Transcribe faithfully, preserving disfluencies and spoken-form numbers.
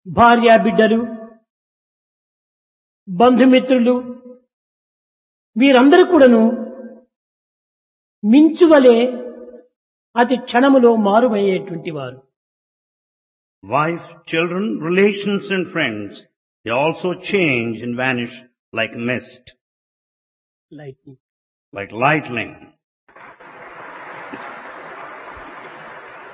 భార్యా బిడ్డలు, బంధుమిత్రులు వీరందరూ కూడాను మించువలే అతి క్షణములో మారుమయ్యేటువంటి వారు. Wife, children, relations and friends, they also change and vanish like mist, Lightning. like lightning.